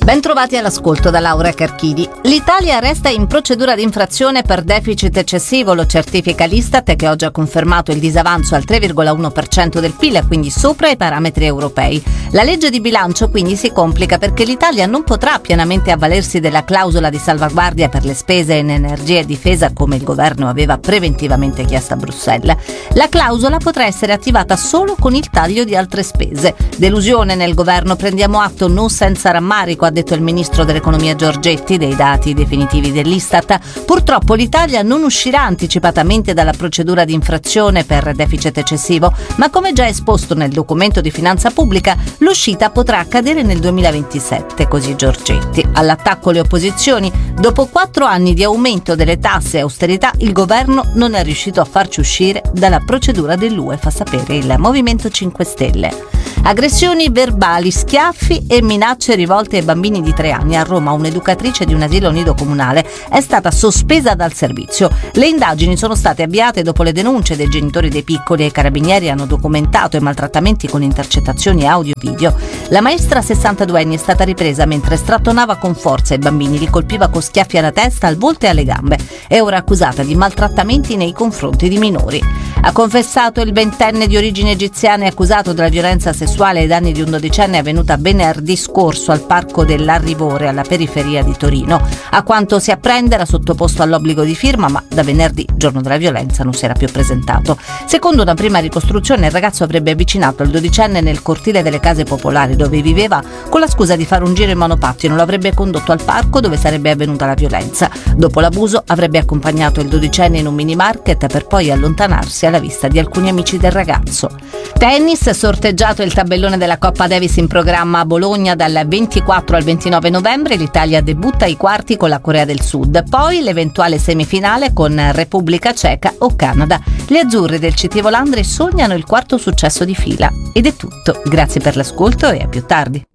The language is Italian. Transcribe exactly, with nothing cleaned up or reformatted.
Bentrovati all'ascolto da Laura Carchidi. L'Italia resta in procedura di infrazione per deficit eccessivo, lo certifica l'Istat, che oggi ha confermato il disavanzo al tre virgola uno per cento del P I L, quindi sopra i parametri europei. La legge di bilancio quindi si complica perché l'Italia non potrà pienamente avvalersi della clausola di salvaguardia per le spese in energia e difesa come il governo aveva preventivamente chiesto a Bruxelles. La clausola potrà essere attivata solo con il taglio di altre spese. Delusione nel governo, prendiamo atto non senza rammarico, ha detto il ministro dell'economia Giorgetti, dei dati definitivi dell'Istat. Purtroppo l'Italia non uscirà anticipatamente dalla procedura di infrazione per deficit eccessivo, ma come già esposto nel documento di finanza pubblica, l'uscita potrà accadere nel duemilaventisette, così Giorgetti. All'attacco le opposizioni. Dopo quattro anni di aumento delle tasse e austerità, il governo non è riuscito a farci uscire dalla procedura dell'U E, fa sapere il Movimento cinque Stelle. Aggressioni verbali, schiaffi e minacce rivolte ai bambini di tre anni. A Roma un'educatrice di un asilo nido comunale è stata sospesa dal servizio. Le indagini sono state avviate dopo le denunce dei genitori dei piccoli e i carabinieri hanno documentato i maltrattamenti con intercettazioni audio e video. La maestra sessantaduenne è stata ripresa mentre strattonava con forza i bambini, li colpiva con schiaffi alla testa, al volto e alle gambe. È ora accusata di maltrattamenti nei confronti di minori. Ha confessato il ventenne di origine egiziana e accusato della violenza sessuale ai danni di un dodicenne avvenuta venerdì scorso al parco dell'Arrivore alla periferia di Torino. A quanto si apprende era sottoposto all'obbligo di firma, ma da venerdì, giorno della violenza, non si era più presentato. Secondo una prima ricostruzione, il ragazzo avrebbe avvicinato il dodicenne nel cortile delle case popolari dove viveva con la scusa di fare un giro in monopattino. Lo avrebbe condotto al parco dove sarebbe avvenuta la violenza. Dopo l'abuso avrebbe accompagnato il dodicenne in un mini market per poi allontanarsi alla vista di alcuni amici del ragazzo. Tennis, sorteggiato il tabellone della Coppa Davis in programma a Bologna dal ventiquattro al ventinove novembre. L'Italia debutta ai quarti con la Corea del Sud, poi l'eventuale semifinale con Repubblica Ceca o Canada. Gli azzurri del C T Volandri sognano il quarto successo di fila. Ed è tutto, grazie per l'ascolto e a più tardi.